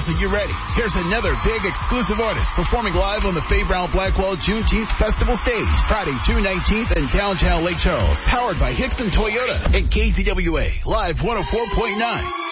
Charles, are you ready? Here's another big exclusive artist performing live on the Faye Brown Blackwell Juneteenth Festival stage, Friday, June 19th in downtown Lake Charles. Powered by Hickson Toyota and KZWA, Live 104.9.